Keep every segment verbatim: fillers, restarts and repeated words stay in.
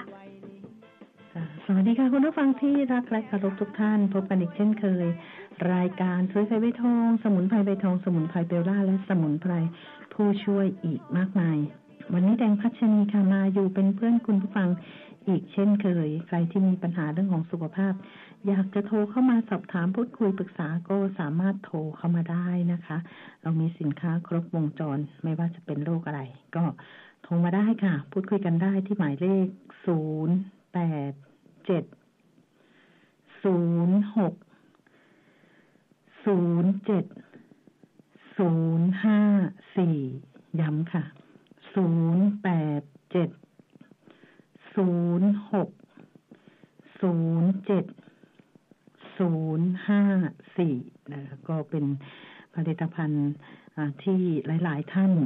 สวัสดีค่ะคุณผู้ฟังที่รักและเคารพทุกท่านพบกันอีกเช่นเคยรายการช่วยไฟใบทองสมุนไพรใบทองสมุนไพรเบลล่าและสมุนไพรผู้ช่วยอีกมากมายวันนี้แดงพัชนีค่ะมาอยู่เป็นเพื่อนคุณผู้ฟังอีกเช่นเคยใครที่มีปัญหาเรื่องของสุขภาพอยากจะโทรเข้ามาสอบถามพูดคุยปรึกษาก็สามารถโทรเข้ามาได้นะคะเรามีสินค้าครบวงจรไม่ว่าจะเป็นโรคอะไรก็โทรมาได้ค่ะพูดคุยกันได้ที่หมายเลขศูนย์ แปด เจ็ด ศูนย์ หก ศูนย์ เจ็ด ศูนย์ ห้า สี่ ย้ำค่ะศูนย์ แปด เจ็ด ศูนย์ หก ศูนย์ เจ็ด ศูนย์ ห้า สี่นะคะก็เป็นผลิตภัณฑ์ที่หลายๆท่าน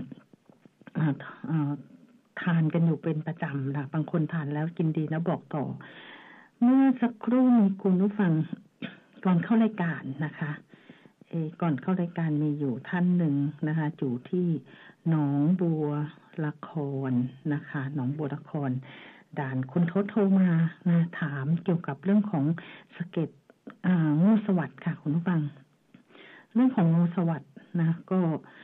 ทานกันอยู่เป็นประจำนะบางคนทานแล้วกินดีแล้วบอกต่อเมื่อสักครู่มีคุณผู้ฟังก่อนเข้ารายการนะคะเอก่อนเข้ารายการมีอยู่ท่านหนึ่งนะคะอยู่ที่หนองบัวละครนะคะหนองบัวละครด่านคุณทศโทรมานะถามเกี่ยวกับเรื่องของสะเก็ดงูสวัสดิ์ค่ะคุณผู้ฟังเรื่องของงูสวัสดิ์นะก็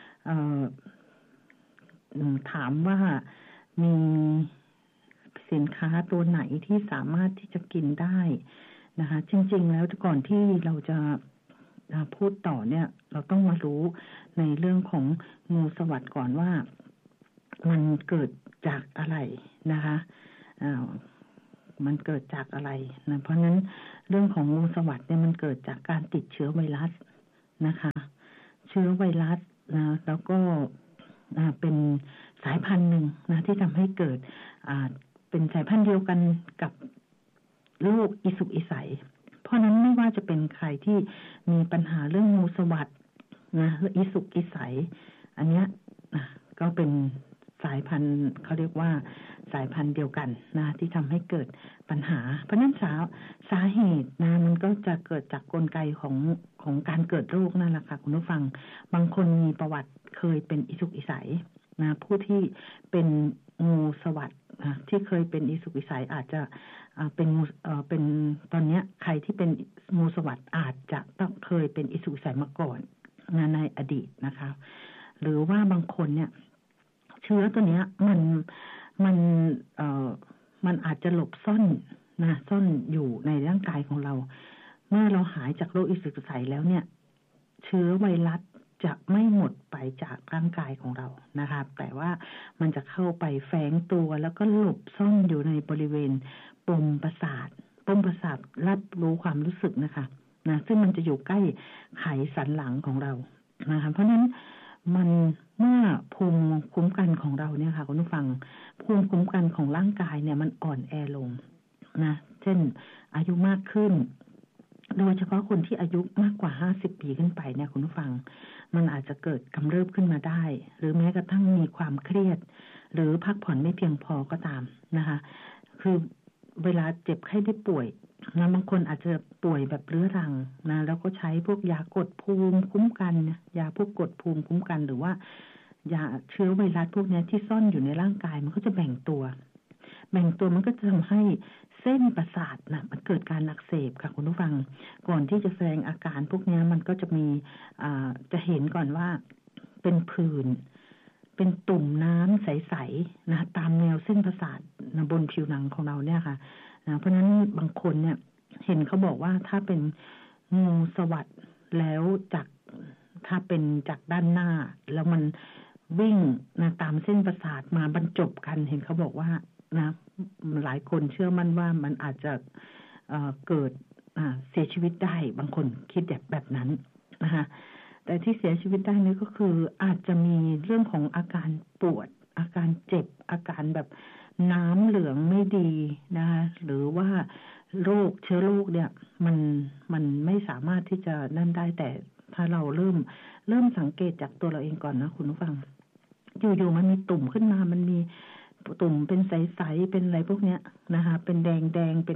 ถามว่ามีสินค้าตัวไหนที่สามารถที่จะกินได้นะคะจริงๆแล้วก่อนที่เราจะพูดต่อเนี่ยเราต้องมารู้ในเรื่องของงูสวัสดิ์ก่อนว่ามันเกิดจากอะไรนะคะมันเกิดจากอะไรนะเพราะฉะนั้นเรื่องของงูสวัสดิ์เนี่ยมันเกิดจากการติดเชื้อไวรัสนะคะเชื้อไวรัสนะแล้วก็เป็นสายพันธุ์หนึ่งนะที่ทำให้เกิดเป็นสายพันธุ์เดียวกันกับโรคอีสุกอีใสเพราะนั้นไม่ว่าจะเป็นใครที่มีปัญหาเรื่องงูสวัสดิ์นะอีสุกอีใสอันเนี้ยนะก็เป็นสายพันธุ์เขาเรียกว่าสายพันธุ์เดียวกันนะที่ทำให้เกิดปัญหาเพราะนั้นสาสาเหตุนะมันก็จะเกิดจากกลไกของของการเกิดโรคนั่นแหละค่ะคุณผู้ฟังบางคนมีประวัติเคยเป็นอีสุกอีใสนะผู้ที่เป็นงูสวัสดิ์นะที่เคยเป็นอีสุกอีใสอาจจะเป็นงูเป็นตอนนี้ใครที่เป็นงูสวัสดิ์อาจจะต้องเคยเป็นอีสุกอีใสมาก่อนนะในอดีตนะคะหรือว่าบางคนเนี่ยเชื้อตัวเนี้ยมันมันเอ่อมันอาจจะหลบซ่อนนะซ่อนอยู่ในร่างกายของเราเมื่อเราหายจากโรคอีสุกอีใสแล้วเนี่ยเชื้อไวรัสจะไม่หมดไปจากร่างกายของเรานะคะแต่ว่ามันจะเข้าไปแฝงตัวแล้วก็หลบซ่อนอยู่ในบริเวณปมประสาทปมประสาทรับรู้ความรู้สึกนะคะนะซึ่งมันจะอยู่ใกล้ไขสันหลังของเรานะคะเพราะฉะนั้นมันเมื่อภูมิคุ้มกันของเราเนี่ยค่ะคุณผู้ฟังภูมิคุ้มกันของร่างกายเนี่ยมันอ่อนแอลงนะเช่นอายุมากขึ้นโดยเฉพาะคนที่อายุมากกว่าห้าสิบปีขึ้นไปเนี่ยคุณผู้ฟังมันอาจจะเกิดกำเริบขึ้นมาได้หรือแม้กระทั่งมีความเครียดหรือพักผ่อนไม่เพียงพอก็ตามนะคะคือเวลาเจ็บไข้ได้ป่วยนะบางคนอาจจะป่วยแบบเรื้อรังนะแล้วก็ใช้พวกยากดภูมิคุ้มกันยาพวกกดภูมิคุ้มกันหรือว่ายาเชื้อไวรัสพวกนี้ที่ซ่อนอยู่ในร่างกายมันก็จะแบ่งตัวแบ่งตัวมันก็จะทำให้เส้นประสาทนะมันเกิดการอักเสบค่ะคุณผู้ฟังก่อนที่จะแสดงอาการพวกนี้มันก็จะมีอ่าจะเห็นก่อนว่าเป็นผื่นเป็นตุ่มน้ำใสๆนะตามแนวเส้นประสาทนะบนผิวหนังของเราเนี่ยค่ะนะเพราะฉะนั้นบางคนเนี่ยเห็นเขาบอกว่าถ้าเป็นงูสวัสดิ์แล้วจากถ้าเป็นจากด้านหน้าแล้วมันวิ่งนะตามเส้นประสาทมาบรรจบกันเห็นเขาบอกว่านะหลายคนเชื่อมั่นว่ามันอาจจะ เอ่อ เกิดเสียชีวิตได้บางคนคิดแบบแบบนั้นนะคะแต่ที่เสียชีวิตได้นี่ก็คืออาจจะมีเรื่องของอาการปวดอาการเจ็บอาการแบบน้ำเหลืองไม่ดีนะคะหรือว่าโรคเชื้อโรคเนี่ยมันมันไม่สามารถที่จะนั่นได้แต่ถ้าเราเริ่มเริ่มสังเกตจากตัวเราเองก่อนนะคุณผู้ฟังอยู่ๆมันมีตุ่มขึ้นมามันมีตุ่มเป็นใสๆเป็นอะไรพวกเนี้ยนะคะเป็นแดงๆเป็น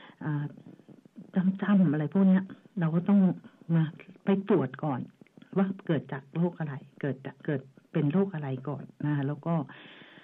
จ้ำๆอะไรพวกเนี้ยเราก็ต้องมาไปตรวจก่อนว่าเกิดจากโรคอะไรเกิดจากเกิดเป็นโรคอะไรก่อนนะคะแล้วก็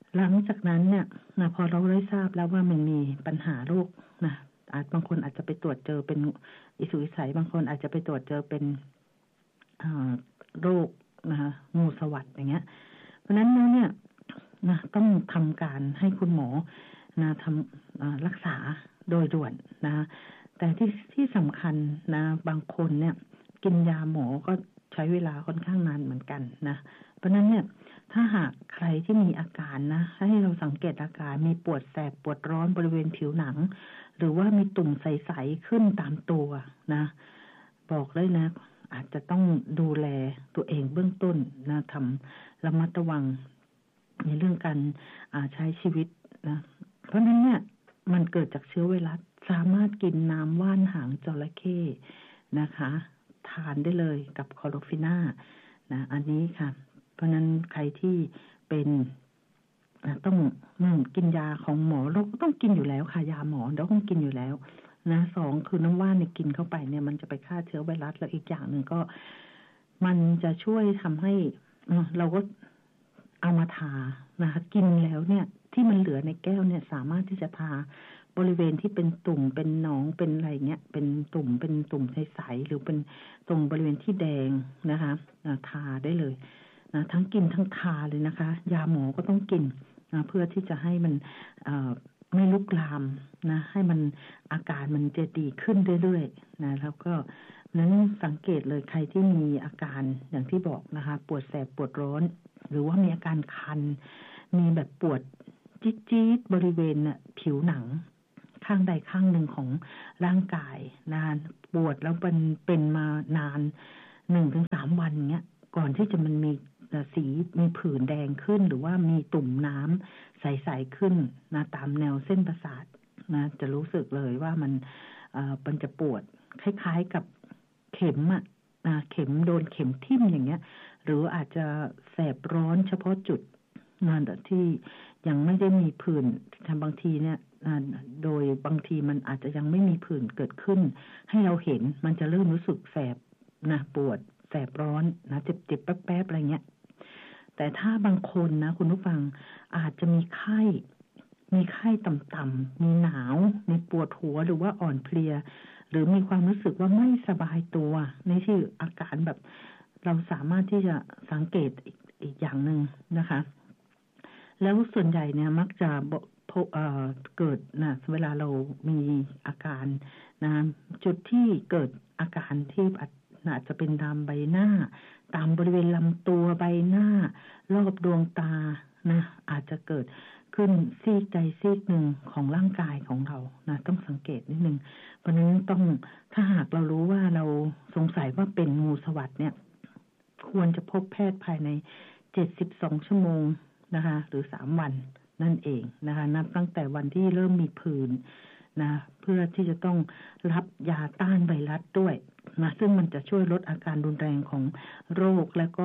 หลังจากนั้นเนี่ยนะพอเราได้ทราบแล้วว่ามันมีปัญหาโรคนะอาจบางคนอาจจะไปตรวจเจอเป็นอิสุอิสัยบางคนอาจจะไปตรวจเจอเป็นโรคนะคะงูสวัสด์อย่างเงี้ยเพราะนั้นเนี่ยนะต้องทำการให้คุณหมอนะทำรักษาโดยด่วนนะแต่ที่ที่สำคัญนะบางคนเนี่ยกินยาหมอก็ใช้เวลาค่อนข้างนานเหมือนกันนะเพราะนั้นเนี่ยถ้าหากใครที่มีอาการนะให้เราสังเกตอาการมีปวดแสบปวดร้อนบริเวณผิวหนังหรือว่ามีตุ่มใสๆขึ้นตามตัวนะบอกเลยนะอาจจะต้องดูแลตัวเองเบื้องต้นนะทำระมัดระวังในเรื่องการใช้ชีวิตนะเพราะนั้นเนี่ยมันเกิดจากเชื้อไวรัสสามารถกินน้ำว่านหางจระเข้นะคะทานได้เลยกับคลอโรฟิน่านะอันนี้ค่ะเพราะนั้นใครที่เป็นต้องกินยาของหมอเราก็ต้องกินอยู่แล้วค่ะยาหมอเราต้องกินอยู่แล้วนะสองคือน้ำว่านเนี่ยกินเข้าไปเนี่ยมันจะไปฆ่าเชื้อไวรัสแล้วอีกอย่างหนึ่งก็มันจะช่วยทำให้เราก็เอามาทานะคะกินแล้วเนี่ยที่มันเหลือในแก้วเนี่ยสามารถที่จะทาบริเวณที่เป็นตุ่มเป็นหนองเป็นอะไรเงี้ยเป็นตุ่มเป็นตุ่มใสๆหรือเป็นตรงบริเวณที่แดงนะคะทาได้เลยนะทั้งกินทั้งทาเลยนะคะยาหมอก็ต้องกินนะเพื่อที่จะให้มันไม่ลุกลามนะให้มันอาการมันจะดีขึ้นเรื่อยๆนะแล้วก็นั้นสังเกตเลยใครที่มีอาการอย่างที่บอกนะคะปวดแสบปวดร้อนหรือว่ามีอาการคันมีแบบปวดจี๊ดๆบริเวณผิวหนังข้างใดข้างหนึ่งของร่างกายนานปวดแล้วเป็นเป็นมานานหนึ่งถึงสามวันเงี้ยก่อนที่จะมันมีสีมีผื่นแดงขึ้นหรือว่ามีตุ่มน้ำใสๆขึ้นนะตามแนวเส้นประสาทนะจะรู้สึกเลยว่ามันเอ่อมันจะปวดคล้ายๆกับเข็มอ่ะนะเข็มโดนเข็มทิ่มอย่างเงี้ยหรืออาจจะแสบร้อนเฉพาะจุดนะที่ยังไม่ได้มีผื่นบางทีเนี่ยโดยบางทีมันอาจจะยังไม่มีผื่นเกิดขึ้นให้เราเห็นมันจะเริ่มรู้สึกแสบนะปวดแสบร้อนนะเจ็บๆแป๊บๆอะไรเงี้ยแต่ถ้าบางคนนะคุณผู้ฟังอาจจะมีไข้มีไข้ต่ำๆมีหนาวมีปวดหัวหรือว่าอ่อนเพลียหรือมีความรู้สึกว่าไม่สบายตัวในที่อาการแบบเราสามารถที่จะสังเกตอีก, อีกอย่างหนึ่งนะคะแล้วส่วนใหญ่เนี่ยมักจะเอ่อเกิดนะเวลาเรามีอาการนะจุดที่เกิดอาการที่อาจจะเป็นตามใบหน้าตามบริเวณลำตัวใบหน้ารอบดวงตานะอาจจะเกิดขึ้นซีกใดซีกหนึ่งของร่างกายของเรานะต้องสังเกตนิดนึงเพราะนั้นต้องถ้าหากเรารู้ว่าเราสงสัยว่าเป็นงูสวัสด์เนี่ยควรจะพบแพทย์ภายในเจ็ดสิบสองชั่วโมงนะคะหรือสามวันนั่นเองนะคะนับตั้งแต่วันที่เริ่มมีผื่นนะเพื่อที่จะต้องรับยาต้านไวรัสด้วยนะซึ่งมันจะช่วยลดอาการรุนแรงของโรคและก็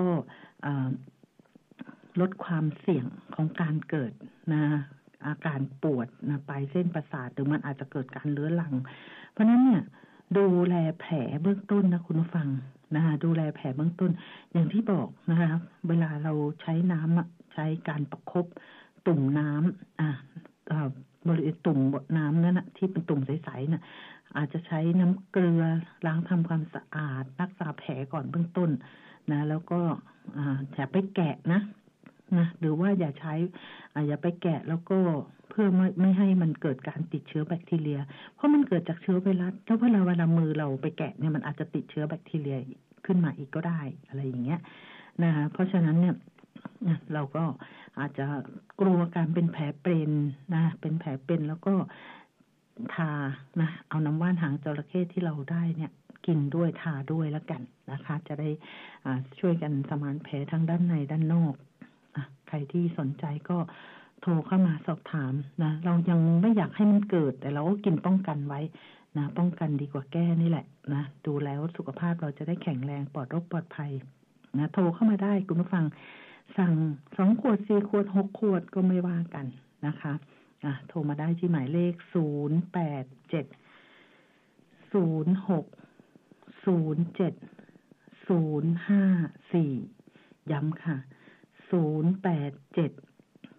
ลดความเสี่ยงของการเกิดนะอาการปวดนะปลายเส้นประสาทหรือมันอาจจะเกิดการเรื้อรังเพราะนั้นเนี่ยดูแลแผลเบื้องต้นนะคุณผู้ฟังนะคะดูแลแผลเบื้องต้นอย่างที่บอกนะคะเวลาเราใช้น้ำใช้การประคบตุ่มน้ำอ่าบริเวณตุ่มน้ำนั่นนะที่เป็นตุ่มใสๆน่ะอาจจะใช้น้ำเกลือล้างทำความสะอาดรักษาแผลก่อนเบื้องต้นนะแล้วก็อย่าไปแกะนะนะหรือว่าอย่าใช้อย่าไปแกะแล้วก็เพื่อไม่ไม่ให้มันเกิดการติดเชื้อแบคทีเรียเพราะมันเกิดจากเชื้อไวรัสถ้าเวลาเวลามือเราไปแกะเนี่ยมันอาจจะติดเชื้อแบคทีเรียขึ้นมาอีกก็ได้อะไรอย่างเงี้ยนะคะเพราะฉะนั้นเนี่ยเราก็อาจจะกลัวการเป็นแผลเป็นนะเป็นแผลเป็นแล้วก็ทานะเอาน้ำว่านหางจระเข้ที่เราได้เนี่ยกินด้วยทาด้วยแล้วกันนะคะจะได้ช่วยกันสมานแผลทั้งด้านในด้านนอกใครที่สนใจก็โทรเข้ามาสอบถามนะเรายังไม่อยากให้มันเกิดแต่เราก็กินป้องกันไว้นะป้องกันดีกว่าแก้นี่แหละนะดูแล้วสุขภาพเราจะได้แข็งแรงปลอดโรคปลอดภัยนะโทรเข้ามาได้คุณผู้ฟังสั่งสองขวดสี่ขวดหกขวดก็ไม่ว่ากันนะคะอ่ะโทรมาได้ที่หมายเลขศูนย์ แปด เจ็ด ศูนย์ หก ศูนย์ เจ็ด ศูนย์ ห้า สี่ย้ำค่ะศูนย์ แปด เจ็ด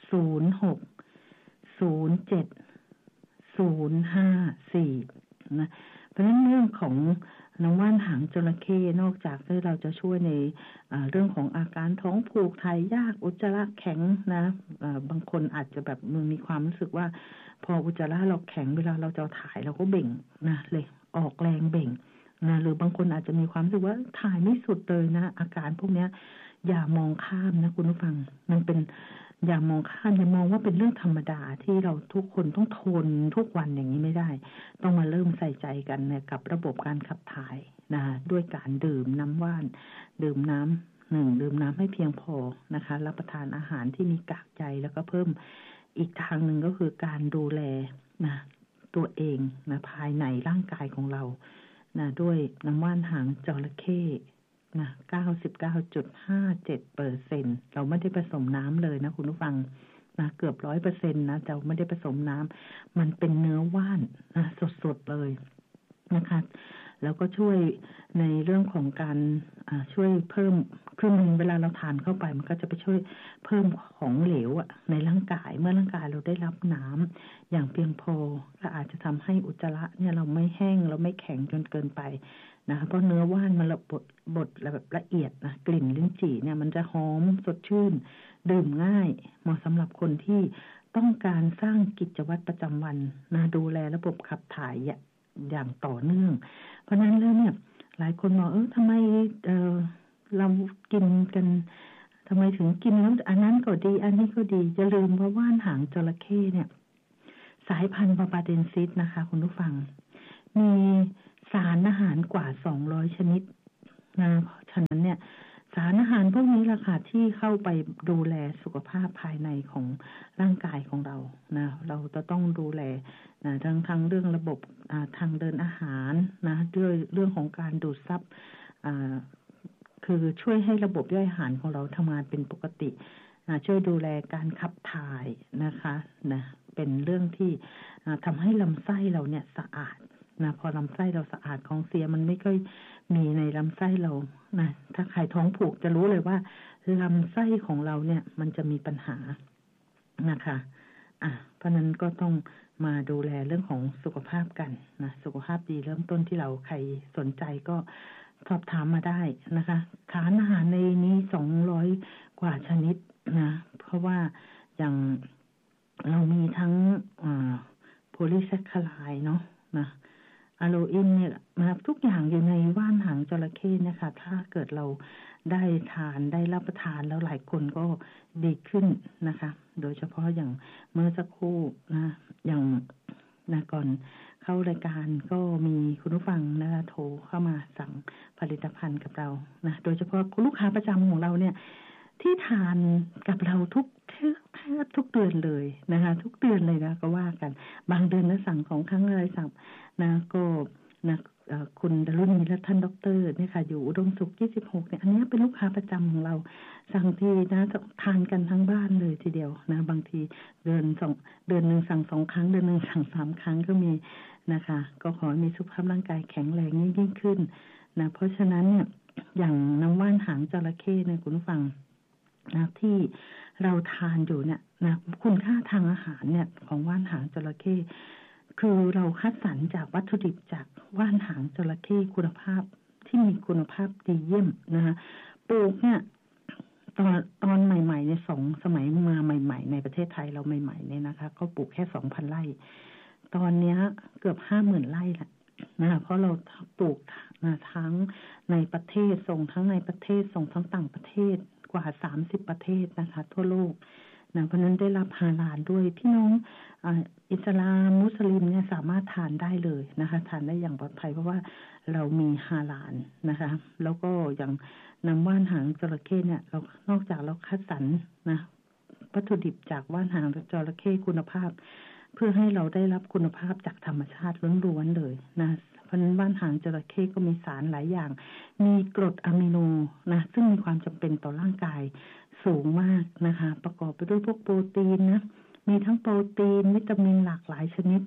ศูนย์หก ศูนย์เจ็ด ศูนย์ห้าสี่นะเพราะฉะนั้นเรื่องของน้ำว่านหางจระเข้นอกจากที่เราจะช่วยในเรื่องของอาการท้องผูกถ่ายยากอุจจาระแข็งนะบางคนอาจจะแบบมีความรู้สึกว่าพออุจจาระเราแข็งเวลาเราจะถ่ายเราก็เบ่งนะเลยออกแรงเบ่งนะหรือบางคนอาจจะมีความรู้สึกว่าถ่ายไม่สุดเลยนะอาการพวกนี้อย่ามองข้ามนะคุณผู้ฟังมันเป็นอย่ามองข้ามอย่ามองว่าเป็นเรื่องธรรมดาที่เราทุกคนต้องทนทุกวันอย่างนี้ไม่ได้ต้องมาเริ่มใส่ใจกันนะกับระบบการขับถ่ายนะด้วยการดื่มน้ำว่านดื่มน้ำหนึ่งดื่มน้ำให้เพียงพอนะคะรับประทานอาหารที่มีกากใยแล้วก็เพิ่มอีกทางหนึ่งก็คือการดูแลนะตัวเองนะภายในร่างกายของเรานะด้วยน้ำว่านหางจระเข้นะ เก้าสิบเก้าจุดห้าเจ็ดเปอร์เซ็นต์ เราไม่ได้ผสมน้ำเลยนะคุณผู้ฟังนะเกือบ ร้อยเปอร์เซ็นต์ นะเราไม่ได้ผสมน้ำมันเป็นเนื้อว่านนะสดๆเลยนะคะแล้วก็ช่วยในเรื่องของการช่วยเพิ่มคือมันเวลาเราทานเข้าไปมันก็จะไปช่วยเพิ่มของเหลวอะในร่างกายเมื่อร่างกายเราได้รับน้ำอย่างเพียงพอก็อาจจะทำให้อุจจาระเนี่ยเราไม่แห้งเราไม่แข็งจนเกินไปนะคะเพราะเนื้อว่านมันบดบดแบบละเอียดนะกลิ่นลิ้นจี่เนี่ยมันจะหอมสดชื่นดื่มง่ายเหมาะสำหรับคนที่ต้องการสร้างกิจวัตรประจำวันนะดูแลระบบขับถ่ายอย่างต่อเนื่องเพราะนั้นแล้วเนี่ยหลายคนบอกเออทำไมเออเรากินกันทำไมถึงกินแล้วอันนั้นก็ดีอันนี้ก็ดีจะลืมว่าว่านหางจระเข้เนี่ยสายพันธุ์บาบาเดนซิสนะคะคุณผู้ฟังมีสารอาหารกว่าสองร้อยชนิดนะเพราะฉะนั้นเนี่ยสารอาหารพวกนี้ล่ะค่ะที่เข้าไปดูแลสุขภาพภายในของร่างกายของเรานะเราจะต้องดูแลนะทั้งทั้งเรื่องระบบทางเดินอาหารนะด้วยเรื่องของการดูดซับคือช่วยให้ระบบย่อยอาหารของเราทำงานเป็นปกตินะช่วยดูแลการขับถ่ายนะคะนะเป็นเรื่องที่ทำให้ลำไส้เราเนี่ยสะอาดนะพอลำไส้เราสะอาดของเสียมันไม่ค่อยมีในลำไส้เรานะถ้าใครท้องผูกจะรู้เลยว่าลำไส้ของเราเนี่ยมันจะมีปัญหานะคะอ่ะเพราะนั้นก็ต้องมาดูแลเรื่องของสุขภาพกันนะสุขภาพดีเริ่มต้นที่เราใครสนใจก็สอบถามมาได้นะคะสารอาหารในนี้สองร้อยกว่าชนิดนะเพราะว่าอย่างเรามีทั้งอ่าโพลีแซคคาไลด์เนาะนะอะโลอินเนี่ยนะครับทุกอย่างอยู่ในว่านหางจระเข้นะคะถ้าเกิดเราได้ทานได้รับประทานแล้วหลายคนก็ดีขึ้นนะคะโดยเฉพาะอย่างเมื่อสักครู่นะอย่างนะก่อนเข้ารายการก็มีคุณผู้ฟังนะคะโทรเข้ามาสั่งผลิตภัณฑ์กับเรานะโดยเฉพาะคุณลูกค้าประจำของเราเนี่ยที่ทานกับเราทุกแทบทุกเดือนเลยนะคะทุกเดือนเลยนะก็ว่ากันบางเดือนนะสั่งของครั้งอะไรสั่งนะก็นะคุณดลุณีและท่านด็อกเตอร์เนี่ยค่ะอยู่อุดมสุขยี่สิบหกเนี่ยอันนี้เป็นลูกค้าประจำของเราสั่งทีนะทานกันทั้งบ้านเลยทีเดียวนะบางทีเดือนสองเดือนหนึ่งสั่งสองครั้งเดือนหนึ่งสั่งสามครั้งก็มีนะคะก็ขอให้มีสุขภาพร่างกายแข็งแรงยิ่งขึ้นนะเพราะฉะนั้นเนี่ยอย่างน้ำว่านหางจระเข้เนี่ยคุณผู้ฟังนะที่เราทานอยู่เนี่ยนะคุณค่าทางอาหารเนี่ยของว่านหางจระเข้คือเราคัดสรรจากวัตถุดิบจากว่านหางจระเข้คุณภาพที่มีคุณภาพดีเยี่ยมนะคะปลูกเนี่ยตอนตอนใหม่ๆในสองสมัยมาใหม่ๆในประเทศไทยเราใหม่ๆเนี่ยนะคะก็ปลูกแค่ สองพัน ไร่ตอนนี้เกือบ ห้าหมื่น ไร่แหละนะคะเพราะเราปลูกนะทั้งในประเทศส่งทั้งในประเทศส่งทั้งต่างประเทศกว่าสามสิบประเทศนะคะทั่วโลกนะเพราะนั้นได้รับฮาลาลด้วยพี่น้องอ่าอิสลามมุสลิมเนี่ยสามารถทานได้เลยนะคะทานได้อย่างปลอดภัยเพราะว่าเรามีฮาลาลนะคะแล้วก็อย่างน้ำว่านหางจระเข้เนี่ยเรานอกจากเราคัดสรรนะวัตถุดิบจากว่านหางจระเข้คุณภาพเพื่อให้เราได้รับคุณภาพจากธรรมชาติล้วนๆเลยนะเพราะฉะนั้นว่านหางจระเข้ก็มีสารหลายอย่างมีกรดอะมิโนนะซึ่งมีความจำเป็นต่อร่างกายสูงมากนะคะประกอบไปด้วยพวกโปรตีนนะมีทั้งโปรตีนวิตามินหลากหลายชนิด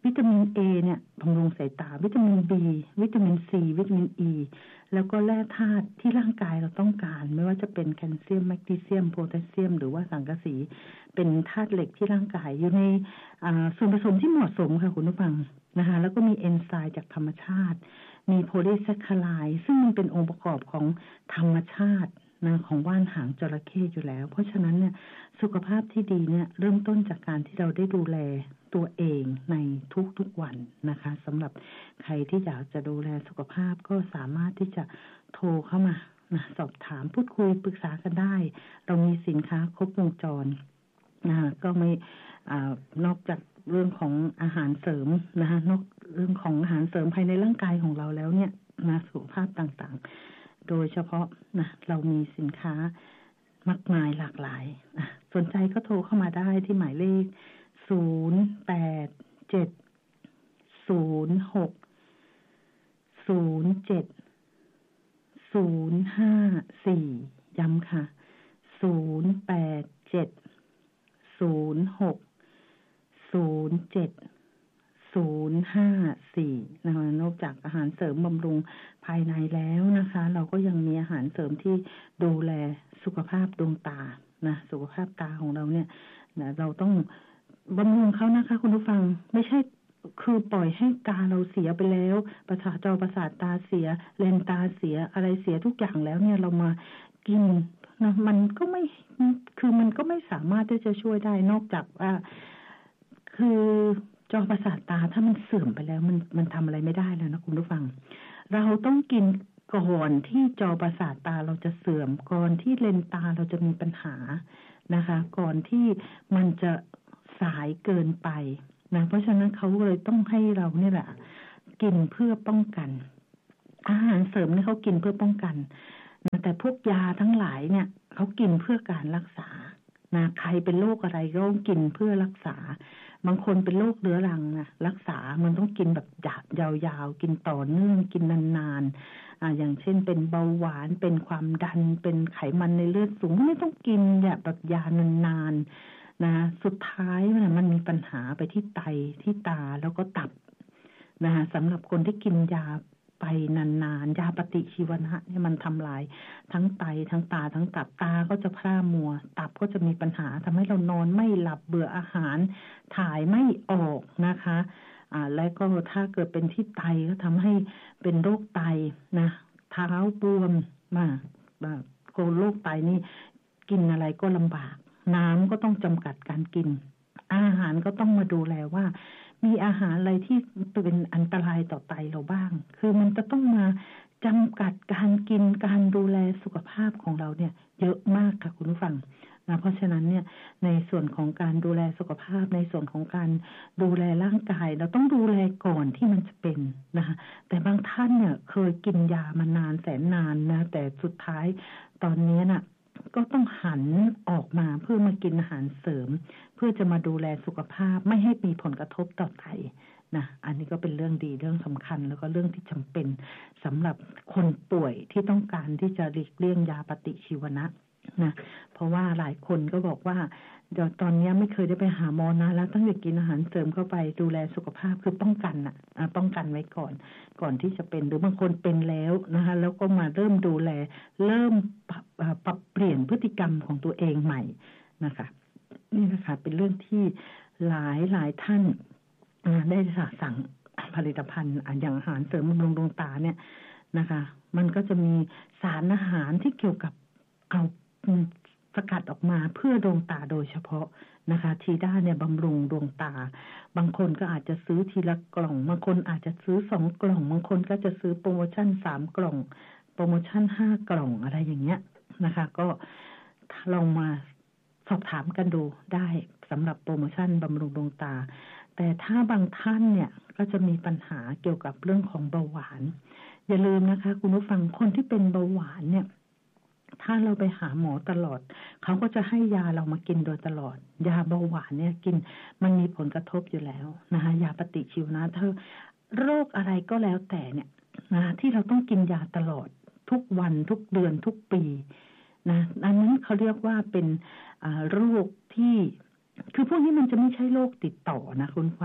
วิตามิน A เนี่ยบำรุงสายตาวิตามิน B วิตามิน C วิตามิน E แล้วก็แร่ธาตุที่ร่างกายเราต้องการไม่ว่าจะเป็นแคลเซียมแมกนีเซียมโพแทสเซียมหรือว่าสังกะสีเป็นธาตุเหล็กที่ร่างกายอยู่ในส่วนผสมที่เหมาะสมค่ะคุณผู้ฟังนะคะแล้วก็มีเอนไซม์จากธรรมชาติมีโพลีแซคคาไรด์ซึ่งมันเป็นองค์ประกอบของธรรมชาตินะของว่านหางจระเข้อยู่แล้วเพราะฉะนั้นเนี่ยสุขภาพที่ดีเนี่ยเริ่มต้นจากการที่เราได้ดูแลตัวเองในทุกๆวันนะคะสำหรับใครที่อยากจะดูแลสุขภาพก็สามารถที่จะโทรเข้ามานะสอบถามพูดคุยปรึกษากันได้เรามีสินค้าครบวงจรนะก็ไม่อ่านอกจากเรื่องของอาหารเสริมนะคะนอกเรื่องของอาหารเสริมภายในร่างกายของเราแล้วเนี่ยนะสุขภาพต่างๆโดยเฉพาะนะเรามีสินค้ามากมายหลากหลายนะสนใจก็โทรเข้ามาได้ที่หมายเลขศูนย์ แปด เจ็ด ศูนย์ หก ศูนย์ เจ็ด ศูนย์ ห้า สี่ ย้ำค่ะศูนย์ แปด เจ็ด ศูนย์ หก ศูนย์ เจ็ด ศูนย์ ห้า สี่นะคะนอกจากอาหารเสริมบำรุงภายในแล้วนะคะเราก็ยังมีอาหารเสริมที่ดูแลสุขภาพดวงตานะสุขภาพตาของเราเนี่ยนะเราต้องบำรุงเขานะคะคุณผู้ฟังไม่ใช่คือปล่อยให้ตาเราเสียไปแล้วประสาทจอประสาทตาเสียเลนตาเสียอะไรเสียทุกอย่างแล้วเนี่ยเรามากินนะมันก็ไม่คือมันก็ไม่สามารถที่จะช่วยได้นอกจากว่าคือจอประสาทตาถ้ามันเสื่อมไปแล้วมันมันทำอะไรไม่ได้แล้วนะคุณผู้ฟังเราต้องกินก่อนที่จอประสาทตาเราจะเสื่อมก่อนที่เลนตาเราจะมีปัญหานะคะก่อนที่มันจะสายเกินไปนะเพราะฉะนั้นเขาเลยต้องให้เราเนี่ยแหละกินเพื่อป้องกันอาหารเสริมนี่เขากินเพื่อป้องกันนะแต่พวกยาทั้งหลายเนี่ยเขากินเพื่อการรักษานะใครเป็นโรคอะไรก็ต้องกินเพื่อรักษาบางคนเป็นโรคเรื้อรังนะรักษามันต้องกินแบบยาวๆกินต่อเนื่องกินนานๆอ่าอย่างเช่นเป็นเบาหวานเป็นความดันเป็นไขมันในเลือดสูงไม่ต้องกินแบบยานานๆนะสุดท้ายมันมันมีปัญหาไปที่ไตที่ตาแล้วก็ตับนะคะสำหรับคนที่กินยาไปนานๆยาปฏิชีวนะเนี่ยมันทำลายทั้งไตทั้งตาทั้งตับตาก็จะพร่ามัวตับก็จะมีปัญหาทำให้เรานอนไม่หลับเบื่ออาหารถ่ายไม่ออกนะคะอ่าและก็ถ้าเกิดเป็นที่ไตก็ทำให้เป็นโรคไตนะเท้าบวมมาแบบโรคไตนี่กินอะไรก็ลำบากน้ำก็ต้องจำกัดการกินอาหารก็ต้องมาดูแลว่ามีอาหารอะไรที่เป็นอันตรายต่อไตเราบ้างคือมันจะต้องมาจำกัดการกินการดูแลสุขภาพของเราเนี่ยเยอะมากค่ะคุณผู้ฟังนะเพราะฉะนั้นเนี่ยในส่วนของการดูแลสุขภาพในส่วนของการดูแลร่างกายเราต้องดูแลก่อนที่มันจะเป็นนะคะแต่บางท่านเนี่ยเคยกินยามานานแสนนานนะแต่สุดท้ายตอนนี้น่ะก็ต้องหันออกมาเพื่อมากินอาหารเสริมเพื่อจะมาดูแลสุขภาพไม่ให้มีผลกระทบต่อไตนะอันนี้ก็เป็นเรื่องดีเรื่องสำคัญแล้วก็เรื่องที่จำเป็นสำหรับคนป่วยที่ต้องการที่จะหลีกเลี่ยงยาปฏิชีวนะนะเพราะว่าหลายคนก็บอกว่าเดี๋ยวตอนนี้ไม่เคยได้ไปหาหมอนะแล้วตั้งแต่กินอาหารเสริมเข้าไปดูแลสุขภาพคือป้องกันน่ะป้องกันไว้ก่อนก่อนที่จะเป็นหรือบางคนเป็นแล้วนะคะแล้วก็มาเริ่มดูแลเริ่มปรับปรับเปลี่ยนพฤติกรรมของตัวเองใหม่นะคะนี่นะคะเป็นเรื่องที่หลายหลายท่านได้สั่งผลิตภัณฑ์อย่างอาหารเสริมบำรุงดวงตาเนี่ยนะคะมันก็จะมีสารอาหารที่เกี่ยวกับเอาสกัดออกมาเพื่อดวงตาโดยเฉพาะนะคะทีด้าเนี่ยบำรุงดวงตาบางคนก็อาจจะซื้อทีละกล่องบางคนอาจจะซื้อสองกล่องบางคนก็จะซื้อโปรโมชั่นสามกล่องโปรโมชั่นห้ากล่องอะไรอย่างเงี้ยนะคะก็ลองมาสอบถามกันดูได้สำหรับโปรโมชั่นบำรุงดวงตาแต่ถ้าบางท่านเนี่ยก็จะมีปัญหาเกี่ยวกับเรื่องของเบาหวานอย่าลืมนะคะคุณผู้ฟังคนที่เป็นเบาหวานเนี่ยถ้าเราไปหาหมอตลอดเขาก็จะให้ยาเรามากินโดยตลอดยาเบาหวานเนี่ยกินมันมีผลกระทบอยู่แล้วนะคะยาปฏิชีวนะเธอโรคอะไรก็แล้วแต่เนี่ยนะที่เราต้องกินยาตลอดทุกวันทุกเดือนทุกปีนะอันนั้นเขาเรียกว่าเป็นโรคที่คือพวกนี้มันจะไม่ใช่โรคติดต่อนะคุณฟัง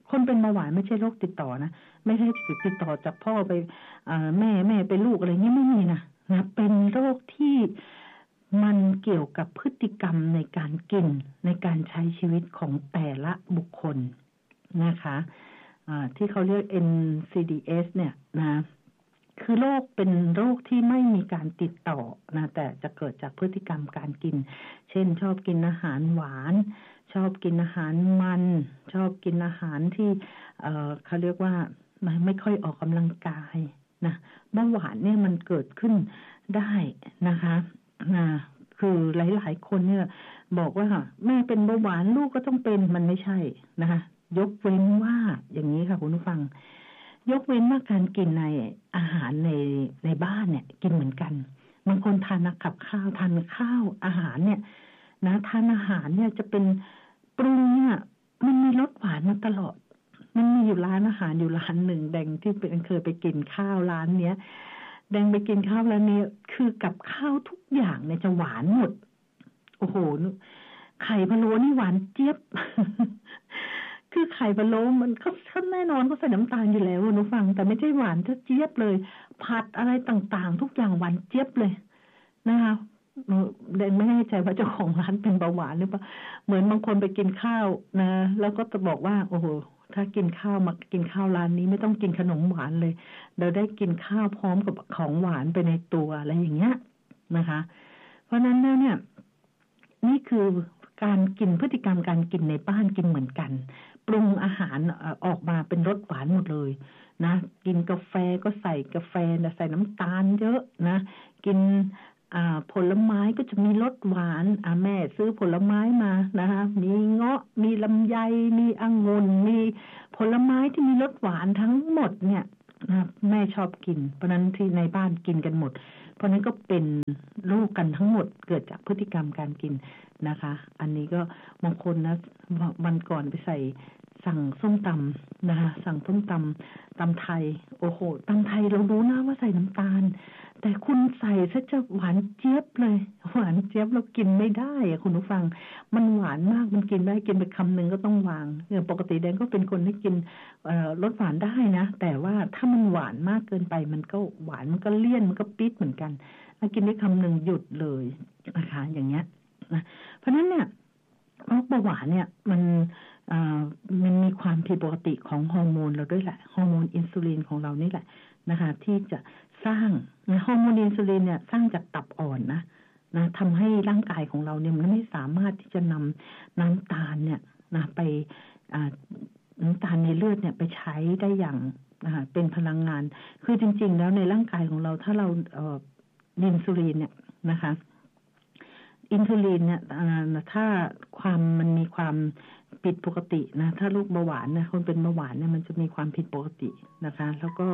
คนเป็นเบาหวานไม่ใช่โรคติดต่อนะไม่ใช่ติดต่อจากพ่อไปแม่แม่ไปลูกอะไรเงี้ยไม่มีนะนะเป็นโรคที่มันเกี่ยวกับพฤติกรรมในการกินในการใช้ชีวิตของแต่ละบุคคลนะคะะที่เขาเรียก เอ็น ซี ดี เอส เนี่ยนะคือโรคเป็นโรคที่ไม่มีการติดต่อนะแต่จะเกิดจากพฤติกรรมการกินเช่นชอบกินอาหารหวานชอบกินอาหารมันชอบกินอาหารที่เอ่อเขาเรียกว่าไม่ค่อยออกกำลังกายนะเบาหวานเนี่ยมันเกิดขึ้นได้นะคะนะคือหลายๆคนเนี่ยบอกว่าแม่เป็นเบาหวานลูกก็ต้องเป็นมันไม่ใช่นะคะยกเว้นว่าอย่างนี้ค่ะคุณผู้ฟังยกเว้นว่าการกินในอาหารในในบ้านเนี่ยกินเหมือนกันบางคนทานกับข้าวทานข้าวอาหารเนี่ยนะทานอาหารเนี่ยจะเป็นปรุงเนี่ยมันมีรสหวานมาตลอดมันมีอยู่ร้านอาหารอยู่ร้านหนึ่งแดงที่เป็นเคยไปกินข้าวร้านเนี้ยแดงไปกินข้าวร้านนี้คือกับข้าวทุกอย่างเนี่ยจะหวานหมดโอ้โหไข่พะโล้นี่หวานเจี๊ยบ คือไข่พะโล้มันก็แน่นอนก็ใส่น้ำตาลอยู่แล้วนุฟังแต่ไม่ใช่หวานเจี๊ยบเลยผัดอะไรต่างๆทุกอย่างหวานเจี๊ยบเลยนะคะเดนไม่แน่ใจว่าเจ้าของร้านเป็นเบาหวานหรือเปล่าเหมือนบางคนไปกินข้าวนะแล้วก็จะบอกว่าโอ้โหถ้ากินข้าวมากินข้าวร้านนี้ไม่ต้องกินขนมหวานเลยเราได้กินข้าวพร้อมกับของหวานไปในตัวอะไรอย่างเงี้ยนะคะเพราะนั้นเนี่ยนี่คือการกินพฤติกรรมการกินในบ้านกินเหมือนกันปรุงอาหารออกมาเป็นรสหวานหมดเลยนะกินกาแฟก็ใส่กาแฟใส่น้ำตาลเยอะนะกินผลไม้ก็จะมีรสหวานแม่ซื้อผลไม้มานะคะมีเงาะมีลำไยมีองุ่นมีผลไม้ที่มีรสหวานทั้งหมดเนี่ยนะแม่ชอบกินเพราะนั้นที่ในบ้านกินกันหมดเพราะนั้นก็เป็นโรคกันทั้งหมดเกิดจากพฤติกรรมการกินนะคะอันนี้ก็บางคนนะวันก่อนไปใส่สั่งส้มตำนะคะสั่งส้มตำตำไทยโอ้โหตำไทยเรารู้นะว่าใส่น้ำตาลแต่คุณใส่ซะจะหวานเจี๊ยบเลยหวานเจี๊ยบเรากินไม่ได้อะคุณผู้ฟังมันหวานมากมันกินได้กินไปคำหนึ่งก็ต้องวางเนี่ยปกติแดงก็เป็นคนที่กินรสหวานได้นะแต่ว่าถ้ามันหวานมากเกินไปมันก็หวานมันก็เลี่ยนมันก็ปิดเหมือนกันถ้ากินได้คำหนึ่งหยุดเลยนะคะอย่างเงี้ยนะเพราะนั้นเนี่ยโรคเบาหวานเนี่ยมันมันมีความผิดปกติของฮอร์โมนเราด้วยแหละฮอร์โมนอินซูลินของเรานี่แหละนะคะที่จะสร้างฮอร์โมนอินซูลินเนี่ยสร้างจากตับอ่อนนะนะทำให้ร่างกายของเราเนี่ยมันไม่สามารถที่จะนำน้ำตาลเนี่ยนะไปน้ำตาลในเลือดเนี่ยไปใช้ได้อย่างนะคะเป็นพลังงานคือจริงๆแล้วในร่างกายของเราถ้าเราอินซูลินเนี่ยนะคะอินซูลินเนี่ยถ้าความมันมีความผิดปกตินะถ้าลูกเบาหวานนะคนเป็นเบาหวานเนี่ยมันจะมีความผิดปกตินะคะแล้วก็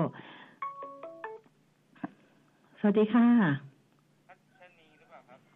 สวัสดีค่ะชนีหรือเปล่าครับ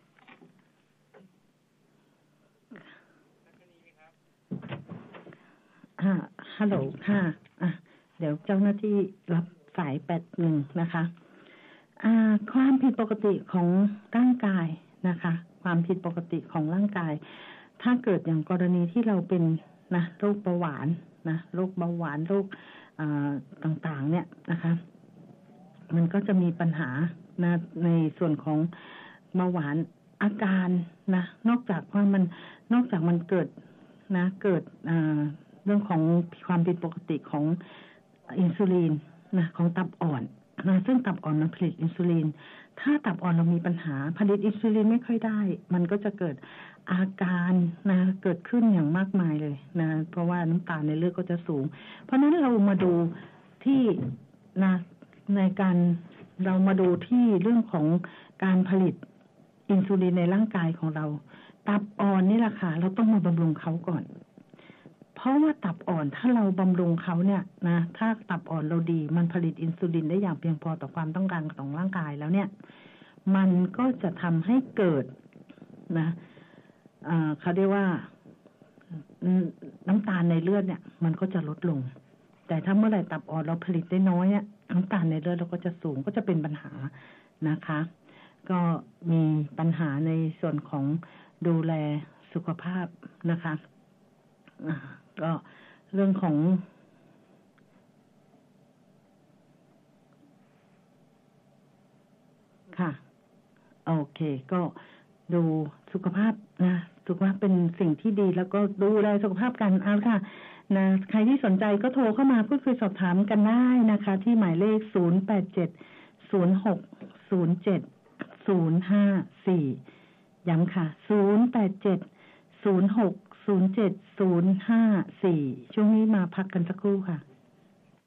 ชนีครับอ่าฮัลโหลค่ะอ่ะเดี๋ยวเจ้าหน้าที่รับสายแป๊บหนึ่งนะคะอ่าความผิดปกติของร่างกายนะคะความผิดปกติของร่างกายถ้าเกิดอย่างกรณีที่เราเป็นนะโรคเบาหวานนะโรคเบาหวานโรคต่างๆเนี่ยนะคะมันก็จะมีปัญหานะในส่วนของเบาหวานอาการนะนอกจากว่ามันนอกจากมันเกิดนะเกิดเรื่องของความผิดปกติของอินซูลินนะของตับอ่อนนะซึ่งตับอ่อนมันผลิตอินซูลินถ้าตับอ่อนเรามีปัญหาผลิตอินซูลินไม่ค่อยได้มันก็จะเกิดอาการนะเกิดขึ้นอย่างมากมายเลยนะเพราะว่าน้ำตาลในเลือดก็จะสูงเพราะนั้นเรามาดูที่นะในการเรามาดูที่เรื่องของการผลิตอินซูลินในร่างกายของเราตับอ่อนนี่แหละค่ะเราต้องมาบำรุงเขาก่อนเพราะว่าตับอ่อนถ้าเราบำรุงเขาเนี่ยนะถ้าตับอ่อนเราดีมันผลิตอินซูลินได้อย่างเพียงพอต่อความต้องการของร่างกายแล้วเนี่ยมันก็จะทำให้เกิดนะเขาเรียกว่าน้ำตาลในเลือดเนี่ยมันก็จะลดลงแต่ถ้าเมื่อไหร่ตับอ่อนเราผลิตได้น้อยเนี่ยน้ำตาลในเลือดเราก็จะสูงก็จะเป็นปัญหานะคะก็มีปัญหาในส่วนของดูแลสุขภาพนะคะก็เรื่องของค่ะโอเคก็ดูสุขภาพนะสุขภาพเป็นสิ่งที่ดีแล้วก็ดูแลสุขภาพกันเอาค่ะนะใครที่สนใจก็โทรเข้ามาพูดคุยสอบถามกันได้นะคะที่หมายเลขศูนย์ แปด เจ็ด ศูนย์ หก ศูนย์ เจ็ด ศูนย์ ห้า สี่ย้ำค่ะศูนย์ แปด เจ็ด ศูนย์ หก ศูนย์ เจ็ด ศูนย์ ห้า สี่ช่วงนี้มาพักกันสักครู่ค่ะ